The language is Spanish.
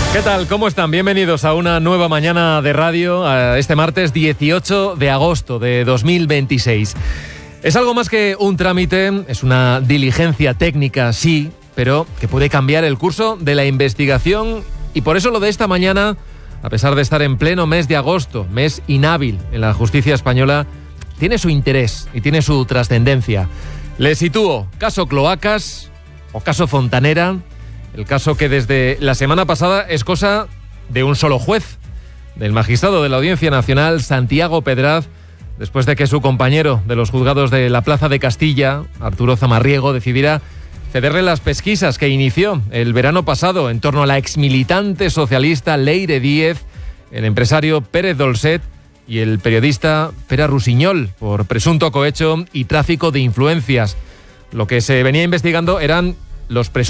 ¿Qué tal? ¿Cómo están? Bienvenidos a una nueva mañana de radio, a este martes 18 de agosto de 2026. Es algo más que un trámite, es una diligencia técnica, sí, pero que puede cambiar el curso de la investigación, y por eso lo de esta mañana, a pesar de estar en pleno mes de agosto, mes inhábil en la justicia española, tiene su interés y tiene su trascendencia. Le sitúo caso Cloacas o caso Fontanera. El caso que desde la semana pasada es cosa de un solo juez, del magistrado de la Audiencia Nacional, Santiago Pedraz, después de que su compañero de los juzgados de la Plaza de Castilla, Arturo Zamarriego, decidiera cederle las pesquisas que inició el verano pasado en torno a la exmilitante socialista Leire Díez, el empresario Pérez Dolcet y el periodista Pere Rusiñol por presunto cohecho y tráfico de influencias. Lo que se venía investigando eran los presuntos